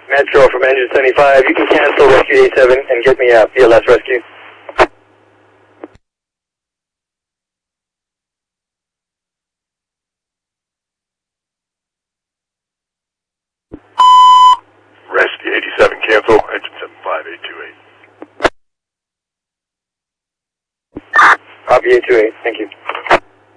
Metro from engine 75, you can cancel Rescue 87 and get me a BLS rescue. Rescue 87, cancel, engine 75828. Copy 828, thank you.